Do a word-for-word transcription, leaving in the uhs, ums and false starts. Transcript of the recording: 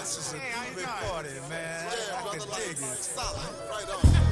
This is a Hey, how you big doing? party, man. Yeah, I brother, can like, dig it. solid. Right on.